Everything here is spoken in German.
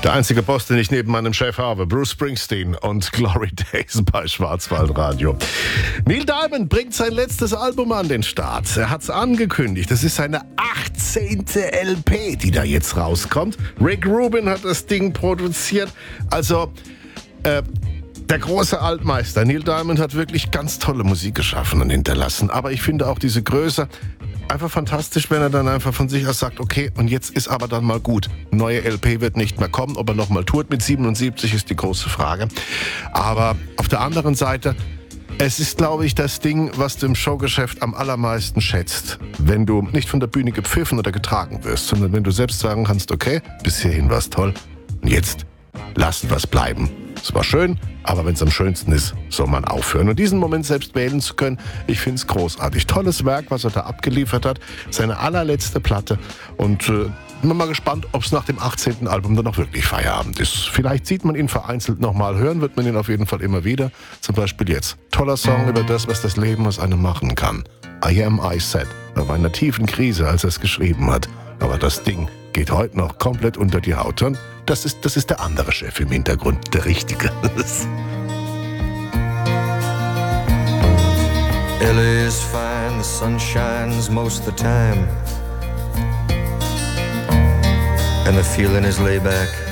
Der einzige Boss, den ich neben meinem Chef habe, Bruce Springsteen und Glory Days bei Schwarzwaldradio. Neil Diamond bringt sein letztes Album an den Start. Er hat's angekündigt. Das ist seine 18. LP, die da jetzt rauskommt. Rick Rubin hat das Ding produziert. Also, der große Altmeister Neil Diamond hat wirklich ganz tolle Musik geschaffen und hinterlassen. Aber ich finde auch diese Größe einfach fantastisch, wenn er dann einfach von sich aus sagt, okay, und jetzt ist aber dann mal gut. Neue LP wird nicht mehr kommen. Ob er nochmal tourt mit 77, ist die große Frage. Aber auf der anderen Seite, es ist, glaube ich, das Ding, was du im Showgeschäft am allermeisten schätzt. Wenn du nicht von der Bühne gepfiffen oder getragen wirst, sondern wenn du selbst sagen kannst, okay, bis hierhin war's toll und jetzt lassen wir's bleiben. Es war schön, aber wenn es am schönsten ist, soll man aufhören. Und diesen Moment selbst wählen zu können, ich finde es großartig. Tolles Werk, was er da abgeliefert hat. Seine allerletzte Platte. Und bin mal gespannt, ob es nach dem 18. Album dann noch wirklich Feierabend ist. Vielleicht sieht man ihn vereinzelt nochmal. Hören wird man ihn auf jeden Fall immer wieder. Zum Beispiel jetzt. Toller Song über das, was das Leben aus einem machen kann. I Am I Said. Er war in einer tiefen Krise, als er es geschrieben hat. Aber das Ding geht heute noch komplett unter die Haut. Und das ist der andere Chef im Hintergrund, der Richtige. LA is fine, the sun shines most of the time, and the feeling is laid back.